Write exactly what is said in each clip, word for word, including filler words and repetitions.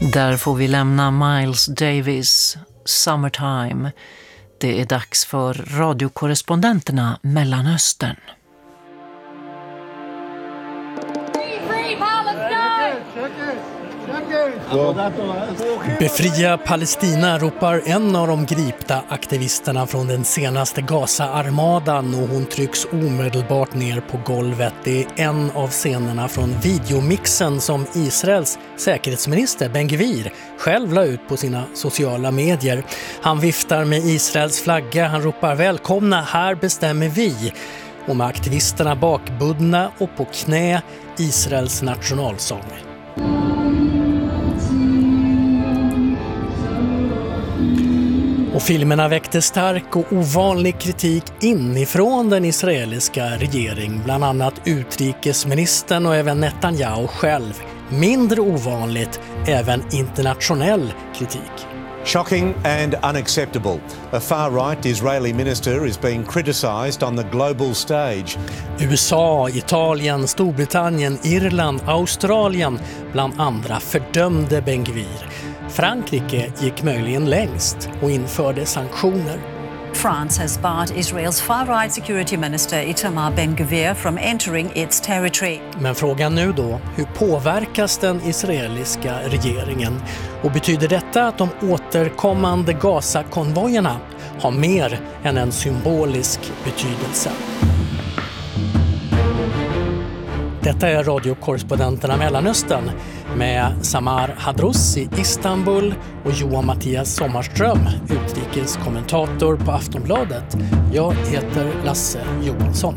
Där får vi lämna Miles Davis, Summertime. Det är dags för radiokorrespondenterna Mellanöstern. Befria Palestina, ropar en av de gripta aktivisterna från den senaste Gaza-armadan, och hon trycks omedelbart ner på golvet. Det är en av scenerna från videomixen som Israels säkerhetsminister Ben Gvir själv la ut på sina sociala medier. Han viftar med Israels flagga, han ropar välkomna, här bestämmer vi. Och med aktivisterna bakbundna och på knä Israels nationalsång. Och filmerna väckte stark och ovanlig kritik inifrån den israeliska regeringen, bland annat utrikesministern och även Netanyahu själv. Mindre ovanligt, även internationell kritik. Shocking and unacceptable. A far-right Israeli minister is being criticised on the global stage. U S A, Italien, Storbritannien, Irland, Australien bland andra fördömde Ben Gvir. Frankrike gick möjligen längst och införde sanktioner. France has barred Israel's far-right security minister Itamar Ben-Gvir from entering its territory. Men frågan nu då, hur påverkas den israeliska regeringen? Och betyder detta att de återkommande Gaza-konvojerna har mer än en symbolisk betydelse? Detta är radiokorrespondenterna Mellanöstern med Samar Hadrous i Istanbul och Johan Mattias Sommarström, utrikeskommentator på Aftonbladet. Jag heter Lasse Johansson.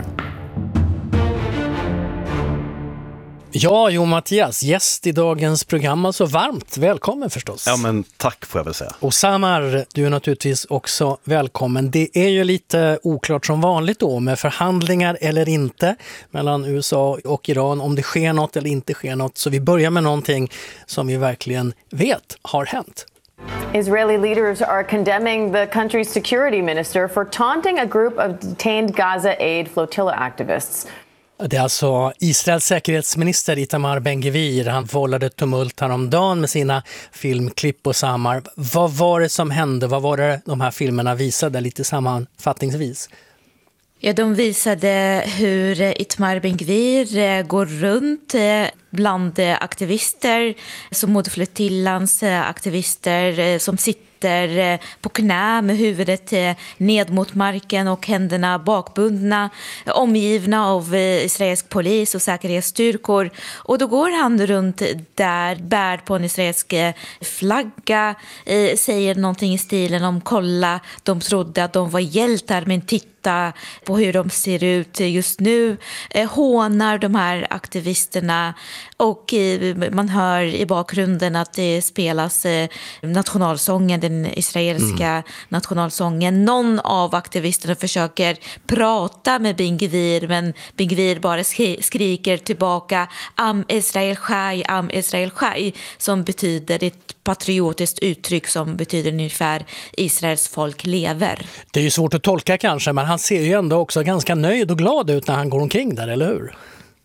Ja, Johan Mattias, gäst i dagens program, alltså varmt välkommen förstås. Ja, men tack får jag väl säga. Och Samar, du är naturligtvis också välkommen. Det är ju lite oklart som vanligt då med förhandlingar eller inte mellan U S A och Iran, om det sker något eller inte sker något. Så vi börjar med någonting som vi verkligen vet har hänt. Israeli leaders are condemning the country's security minister for taunting a group of detained Gaza Aid flotilla activists. Det är alltså Israels säkerhetsminister Itamar Ben-Gvir. Han vållade tumult häromdagen med sina filmklipp och Samar. Vad var det som hände? Vad var det de här filmerna visade lite sammanfattningsvis? Ja, de visade hur Itamar Ben-Gvir går runt bland aktivister, som Modeflotillans aktivister som sitter på knä med huvudet ned mot marken och händerna bakbundna, omgivna av israelisk polis och säkerhetsstyrkor. Och då går han runt där, bär på en israelisk flagga, säger någonting i stilen om kolla, de trodde att de var hjältar, men titta på hur de ser ut just nu, hånar de här aktivisterna. Och man hör i bakgrunden att det spelas nationalsången, den israeliska mm. nationalsången. Någon av aktivisterna försöker prata med Ben-Gvir, men Ben-Gvir bara skri- skriker tillbaka Am Israel Chai, Am Israel Chai, som betyder ett patriotiskt uttryck som betyder ungefär Israels folk lever. Det är ju svårt att tolka kanske, men han ser ju ändå också ganska nöjd och glad ut när han går omkring där, eller hur?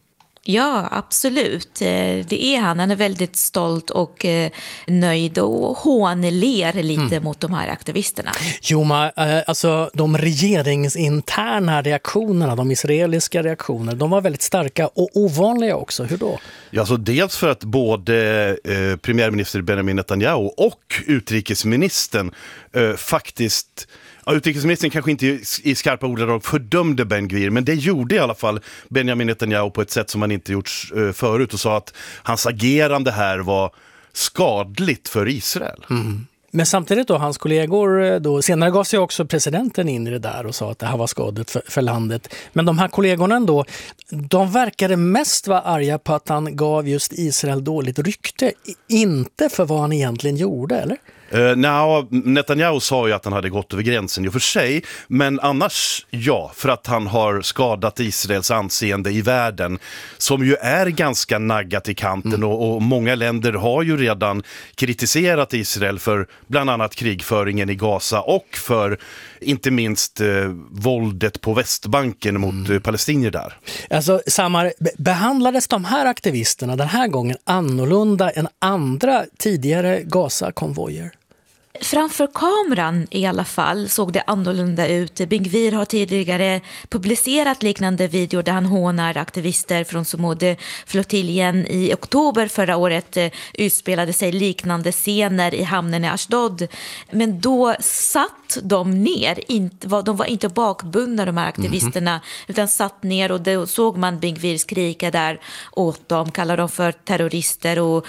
Ja, absolut. Det är han. Han är väldigt stolt och nöjd och hånler lite mm. mot de här aktivisterna. Joma, alltså de regeringsinterna reaktionerna, de israeliska reaktionerna, de var väldigt starka och ovanliga också. Hur då? Ja, så dels för att både eh, premiärminister Benjamin Netanyahu och utrikesministern eh, faktiskt... Ja, utrikesministern kanske inte i skarpa ordalag fördömde Ben-Gvir, men det gjorde i alla fall Benjamin Netanyahu på ett sätt som man inte gjort förut och sa att hans agerande här var skadligt för Israel. Mm. Men samtidigt då, hans kollegor, då, senare gav sig också presidenten in i det där och sa att det här var skadligt för, för landet. Men de här kollegorna då, de verkade mest vara arga på att han gav just Israel dåligt rykte, inte för vad han egentligen gjorde, eller? Uh, no, Netanyahu sa ju att han hade gått över gränsen i och för sig, men annars ja, för att han har skadat Israels anseende i världen, som ju är ganska naggat i kanten mm. och, och många länder har ju redan kritiserat Israel för bland annat krigföringen i Gaza och för inte minst eh, våldet på Västbanken mot mm. eh, palestinier där. Alltså, Samar, behandlades de här aktivisterna den här gången annorlunda än andra tidigare Gaza-konvojer? Framför kameran i alla fall såg det annorlunda ut. Ben-Gvir har tidigare publicerat liknande video där han hånar aktivister från Sumud-flottiljen. I oktober förra året utspelade sig liknande scener i hamnen i Ashdod. Men då satt de ner. De var inte bakbundna, de här aktivisterna, mm-hmm. utan satt ner, och då såg man Ben-Gvir skrika där åt dem, kallar dem för terrorister och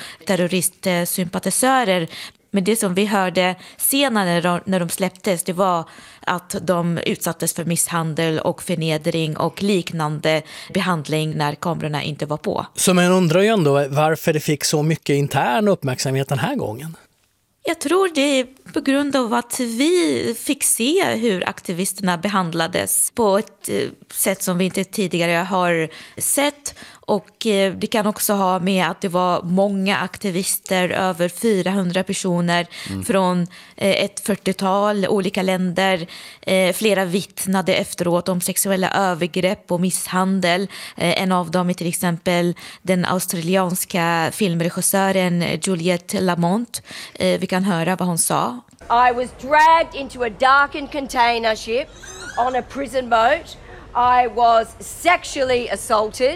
terroristsympatisörer. Men det som vi hörde senare när de släpptes, det var att de utsattes för misshandel och förnedring och liknande behandling när kamerorna inte var på. Så man undrar ju ändå varför det fick så mycket intern uppmärksamhet den här gången. Jag tror det är på grund av att vi fick se hur aktivisterna behandlades på ett sätt som vi inte tidigare har sett. Och det kan också ha med att det var många aktivister, över fyrahundra personer mm. från ett fyrtiotal olika länder. Flera vittnade efteråt om sexuella övergrepp och misshandel. En av dem är till exempel den australienska filmregissören Juliette Lamont. Vi kan höra vad hon sa. I was dragged into a darkened container ship on a prison boat. I was sexually assaulted.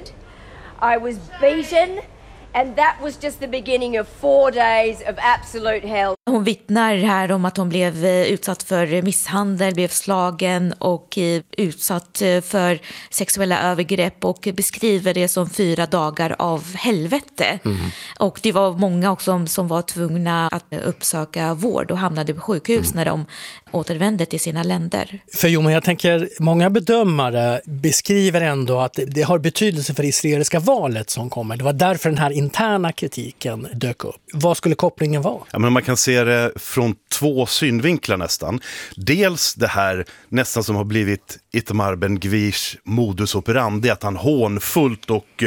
I was beaten, and that was just the beginning of four days of absolute hell. Hon vittnar här om att hon blev utsatt för misshandel, blev slagen och utsatt för sexuella övergrepp och beskriver det som fyra dagar av helvete. Mm. Och det var många också som var tvungna att uppsöka vård och hamnade på sjukhus mm. när de återvände till sina länder. För jo, men jag tänker, många bedömare beskriver ändå att det har betydelse för det israeliska valet som kommer. Det var därför den här interna kritiken dök upp. Vad skulle kopplingen vara? Ja, men man kan se det från två synvinklar nästan. Dels det här nästan som har blivit Itamar Ben-Gvirs modus operandi, att han hånfullt och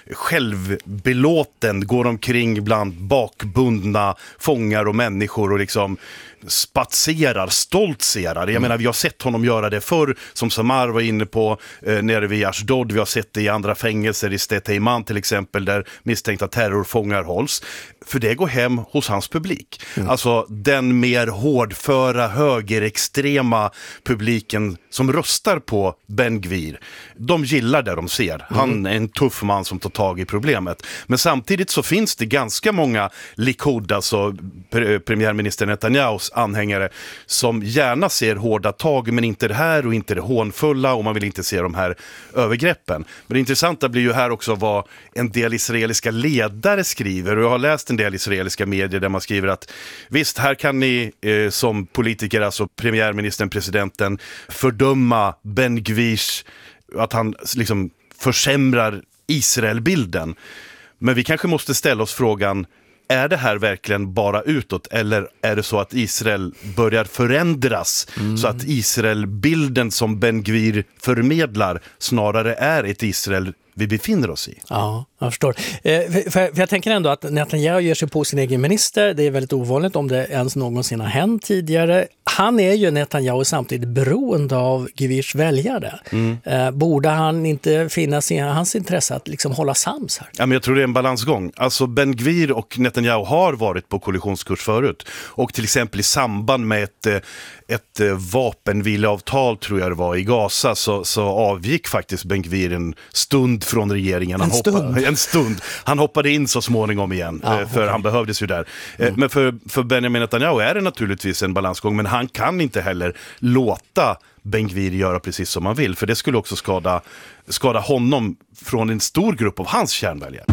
självbelåten går omkring bland bakbundna fångar och människor och liksom spatserar, stoltserar. Jag mm. menar, vi har sett honom göra det förr, som Samar var inne på eh, nere vid Ashdod. Vi har sett det i andra fängelser, i Steteiman till exempel, där misstänkta terrorfångar hålls. För det går hem hos hans publik. Mm. Alltså den mer hårdföra, högerextrema publiken som röstar på Ben-Gvir. De gillar det de ser. Han mm. är en tuff man som tar tag i problemet. Men samtidigt så finns det ganska många Likud, alltså pre- premiärminister Netanyahus anhängare, som gärna ser hårda tag, men inte det här och inte det hånfulla, och man vill inte se de här övergreppen. Men det intressanta blir ju här också vad en del israeliska ledare skriver, och jag har läst en del israeliska medier där man skriver att visst, här kan ni eh, som politiker, alltså premiärministern, presidenten, fördöma Ben-Gvirs, att han liksom försämrar Israelbilden. Men vi kanske måste ställa oss frågan, är det här verkligen bara utåt, eller är det så att Israel börjar förändras mm. så att Israelbilden som Ben-Gvir förmedlar snarare är ett Israel vi befinner oss i? Ja, jag förstår. Eh, för, för jag tänker ändå att Netanyahu ger sig på sin egen minister. Det är väldigt ovanligt om det ens någonsin har hänt tidigare. Han är ju Netanyahu samtidigt beroende av Gvirs väljare. Mm. Eh, borde han inte finnas i hans intresse att liksom hålla sams här? Ja, men jag tror det är en balansgång. Alltså Ben-Gvir och Netanyahu har varit på kollisionskurs förut. Och till exempel i samband med ett, ett vapenvileavtal, tror jag det var, i Gaza, så, så avgick faktiskt Ben-Gvir en stund från regeringen. Han en, stund. Hoppade, en stund. Han hoppade in så småningom igen, ja, för okay. han behövdes ju där. Mm. Men för, för Benjamin Netanyahu är det naturligtvis en balansgång, men han kan inte heller låta Ben-Gvir göra precis som han vill, för det skulle också skada, skada honom från en stor grupp av hans kärnväljare.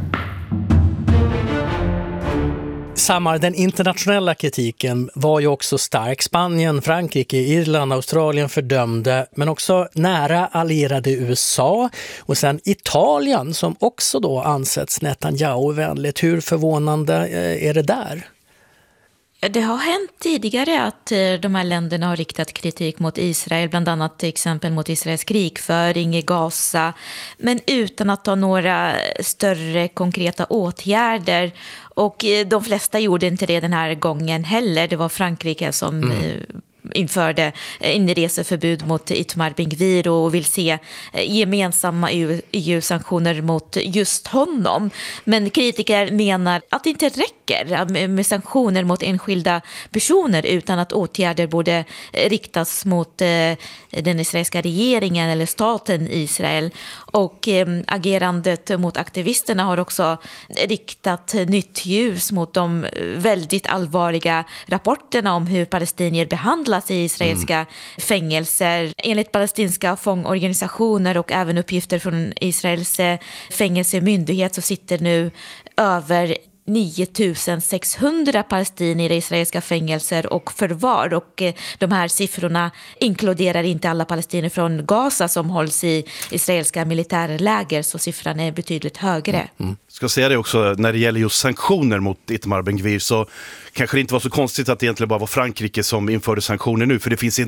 Samar, den internationella kritiken var ju också stark. Spanien, Frankrike, Irland, Australien fördömde, men också nära allierade U S A och sen Italien som också då ansetts Netanyahu-vänligt. Hur förvånande är det där? Det har hänt tidigare att de här länderna har riktat kritik mot Israel, bland annat till exempel mot Israels krigföring i Gaza, men utan att ta några större konkreta åtgärder. Och de flesta gjorde inte det den här gången heller. Det var Frankrike som mm. införde inreseförbud mot Itamar Ben-Gvir och vill se gemensamma E U-sanktioner mot just honom. Men kritiker menar att det inte räcker med sanktioner mot enskilda personer utan att åtgärder borde riktas mot den israeliska regeringen eller staten Israel. Och agerandet mot aktivisterna har också riktat nytt ljus mot de väldigt allvarliga rapporterna om hur palestinier behandlas i israeliska mm. fängelser. Enligt palestinska fångorganisationer och även uppgifter från Israels fängelsemyndighet så sitter nu över nio tusen sexhundra palestinier i israeliska fängelser och förvar, och de här siffrorna inkluderar inte alla palestinier från Gaza som hålls i israeliska militärläger, så siffran är betydligt högre. Mm. Ska säga det också, när det gäller just sanktioner mot Itamar Ben-Gvir så kanske det inte var så konstigt att det egentligen bara var Frankrike som införde sanktioner nu, för det finns en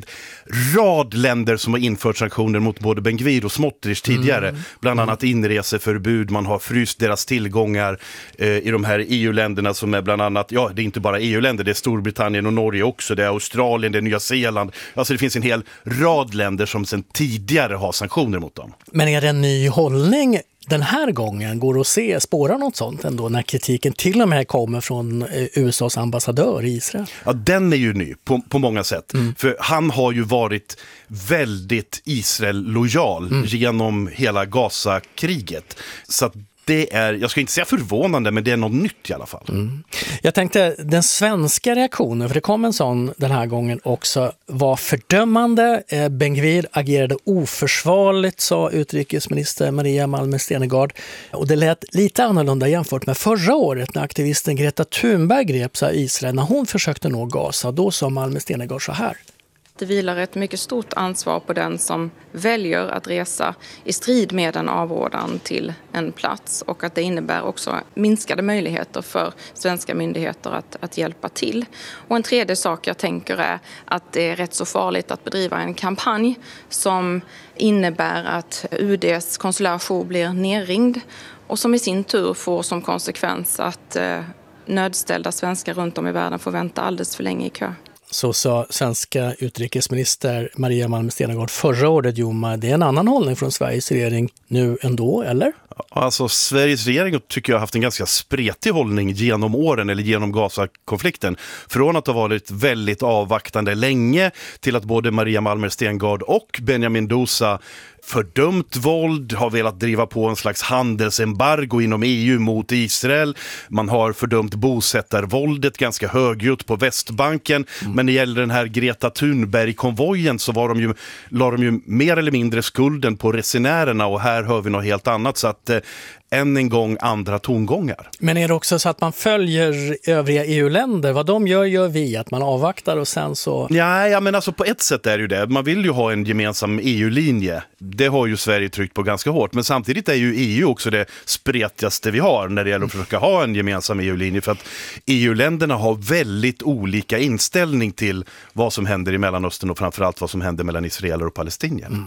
rad länder som har infört sanktioner mot både Ben-Gvir och Smotrich tidigare, mm. bland annat inreseförbud, man har fryst deras tillgångar eh, i de här E U-länderna som är bland annat, ja det är inte bara E U-länder, det är Storbritannien och Norge också, det är Australien, det är Nya Zeeland, alltså det finns en hel rad länder som sedan tidigare har sanktioner mot dem. Men är det en ny hållning den här gången? Går det att se, spåra något sånt ändå när kritiken till och med kommer från U S A:s ambassadör i Israel? Ja, den är ju ny på, på många sätt. Mm. För han har ju varit väldigt Israel-lojal mm. genom hela Gaza-kriget. Så att det är, jag ska inte säga förvånande, men det är något nytt i alla fall. Mm. Jag tänkte, den svenska reaktionen, för det kom en sån den här gången också, var fördömande. Eh, Ben-Gvir agerade oförsvarligt, sa utrikesminister Maria Malmer Stenergard. Och det lät lite annorlunda jämfört med förra året när aktivisten Greta Thunberg greps av Israel när hon försökte nå Gaza. Då sa Malmer Stenergard så här. Det vilar ett mycket stort ansvar på den som väljer att resa i strid med en avrådan till en plats, och att det innebär också minskade möjligheter för svenska myndigheter att, att hjälpa till. Och en tredje sak jag tänker är att det är rätt så farligt att bedriva en kampanj som innebär att U D:s konsulärsjour blir nerringd och som i sin tur får som konsekvens att eh, nödställda svenskar runt om i världen får vänta alldeles för länge i kö. Så sa svenska utrikesminister Maria Malmer Stenergard förra året. Joma, det är en annan hållning från Sveriges regering nu ändå, eller? Alltså Sveriges regering tycker jag har haft en ganska spretig hållning genom åren eller genom Gaza-konflikten. Från att ha varit väldigt avvaktande länge till att både Maria Malmer Stenergard och Benjamin Dousa fördömt våld, har velat driva på en slags handelsembargo inom E U mot Israel. Man har fördömt bosättarvåldet ganska högljutt på Västbanken. Mm. Men när det gäller den här Greta Thunberg-konvojen så var de ju, la de ju mer eller mindre skulden på resenärerna, och här hör vi något helt annat. Så att eh, än en gång andra tongångar. Men är det också så att man följer övriga E U-länder? Vad de gör, gör vi. Att man avvaktar och sen så... Ja, ja, men alltså på ett sätt är det ju det. Man vill ju ha en gemensam E U-linje. Det har ju Sverige tryckt på ganska hårt. Men samtidigt är ju E U också det spretigaste vi har när det gäller att försöka ha en gemensam E U-linje. För att E U-länderna har väldigt olika inställning till vad som händer i Mellanöstern och framförallt vad som händer mellan israeler och palestinier. Mm.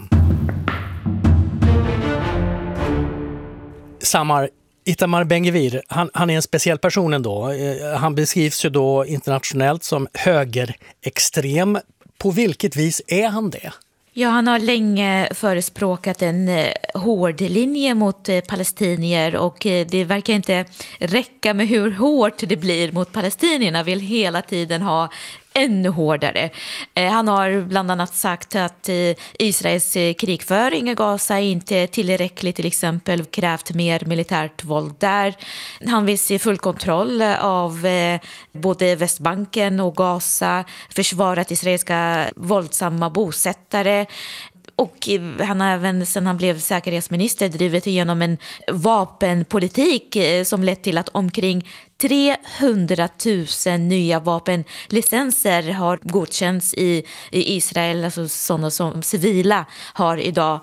Samar, Itamar Ben-Gvir, han, han är en speciell person ändå. Han beskrivs ju då internationellt som högerextrem. På vilket vis är han det? Ja, han har länge förespråkat en hård linje mot palestinier, och det verkar inte räcka med hur hårt det blir mot palestinierna. Vill hela tiden ha ännu hårdare. Han har bland annat sagt att Israels krigföring i Gaza inte är tillräckligt, till exempel krävt mer militärt våld där. Han vill se full kontroll av både Västbanken och Gaza, försvarat israeliska våldsamma bosättare. Och han har även sedan han blev säkerhetsminister drivit igenom en vapenpolitik som lett till att omkring trehundratusen nya vapenlicenser har godkänts i, i Israel, alltså sådana som civila har idag.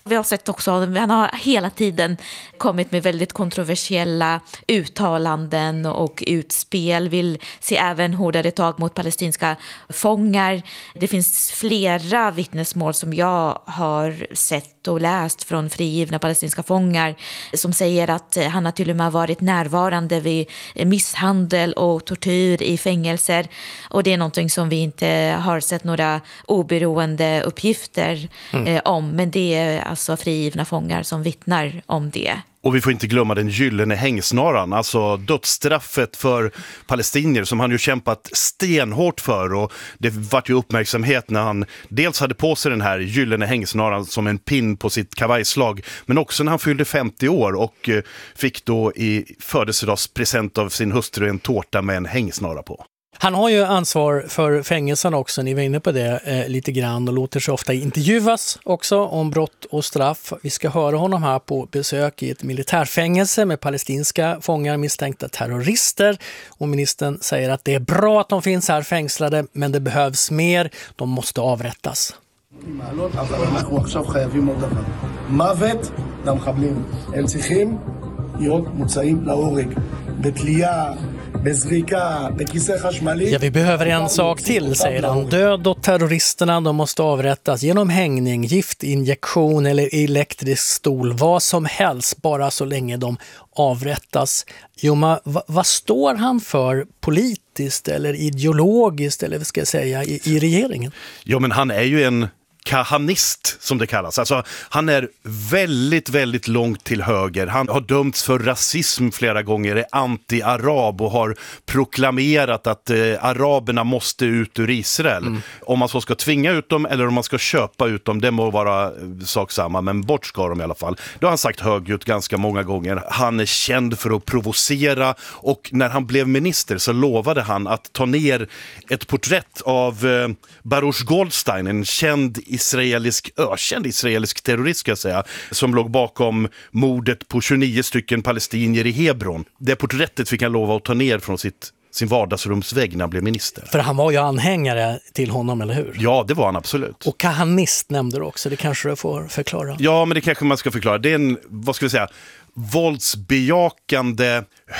Vi har sett också, han har hela tiden kommit med väldigt kontroversiella uttalanden och utspel, vill se även hårdare tag mot palestinska fångar. Det finns flera vittnesmål som jag har sett och läst från frigivna palestinska fångar som säger att han har till och med varit närvarande vid misshandel och tortyr i fängelser, och det är någonting som vi inte har sett några oberoende uppgifter mm. eh, om, men det är alltså frigivna fångar som vittnar om det. Och vi får inte glömma den gyllene hängsnaran, alltså dödsstraffet för palestinier som han ju kämpat stenhårt för, och det var ju uppmärksamhet när han dels hade på sig den här gyllene hängsnaran som en pin på sitt kavajslag, men också när han fyllde femtio år och fick då i födelsedagspresent av sin hustru en tårta med en hängsnara på. Han har ju ansvar för fängelsen också, ni var inne på det eh, lite grann, och låter sig ofta intervjuas också om brott och straff. Vi ska höra honom här på besök i ett militärfängelse med palestinska fångar misstänkta terrorister, och ministern säger att det är bra att de finns här fängslade, men det behövs mer, de måste avrättas. Ja, vi behöver en sak till, säger han. Död och terroristerna, de måste avrättas genom hängning, giftinjektion eller elektrisk stol, vad som helst, bara så länge de avrättas. Joma, vad, vad står han för politiskt eller ideologiskt, eller vad ska jag säga, i, i regeringen? Ja, men han är ju en kahanist som det kallas. Alltså, han är väldigt, väldigt långt till höger. Han har dömts för rasism flera gånger, är anti-arab och har proklamerat att eh, araberna måste ut ur Israel. Mm. Om man så ska tvinga ut dem eller om man ska köpa ut dem, det må vara eh, sak samma, men bort ska de i alla fall. Det har han sagt högljutt ganska många gånger. Han är känd för att provocera, och när han blev minister så lovade han att ta ner ett porträtt av eh, Baruch Goldstein, en känd israelisk, ökänd israelisk terrorist ska jag säga, som låg bakom mordet på tjugonio stycken palestinier i Hebron. Det porträttet fick han lova att ta ner från sitt, sin vardagsrumsvägg när han blev minister. För han var ju anhängare till honom, eller hur? Ja, det var han absolut. Och kahanist nämnde du också, det kanske du får förklara. Ja, men det kanske man ska förklara. Det är en, vad ska vi säga, våldsbejakande